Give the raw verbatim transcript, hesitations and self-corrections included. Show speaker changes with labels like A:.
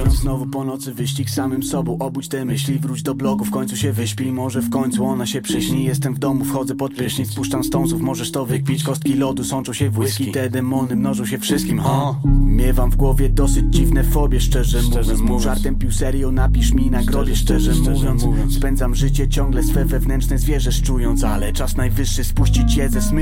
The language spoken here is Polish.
A: noc, znowu po nocy wyścig samym sobą. Obudź te myśli, wróć do blogu, w końcu się wyśpi. Może w końcu ona się przyśni. Jestem w domu, wchodzę pod prysznic, spuszczam stąsów, możesz to wykpić. Kostki lodu sączą się w whisky, te demony mnożą się wszystkim, ha. Miewam w głowie dosyć dziwne fobie, szczerze, szczerze mówiąc. Mój żartem pił serio, napisz mi nagrodzie, szczerze, szczerze, szczerze mówiąc. mówiąc Spędzam życie ciągle swe wewnętrzne zwierzę szczując, ale czas najwyższy spuścić je ze smyczy.